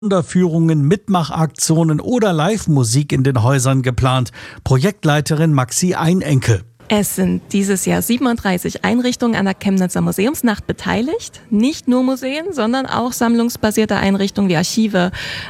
Sonderführungen, Mitmachaktionen oder Live-Musik in den Häusern geplant. Projektleiterin Maxi Einenke. Es sind dieses Jahr 37 Einrichtungen an der Chemnitzer Museumsnacht beteiligt. Nicht nur Museen, sondern auch sammlungsbasierte Einrichtungen wie Archive,